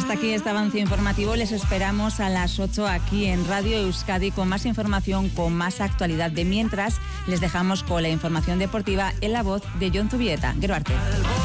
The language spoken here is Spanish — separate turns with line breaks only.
Hasta aquí este avance informativo. Les esperamos a las 8 aquí en Radio Euskadi con más información, con más actualidad. De mientras, les dejamos con la información deportiva en la voz de Jon Zubieta. Gero arte.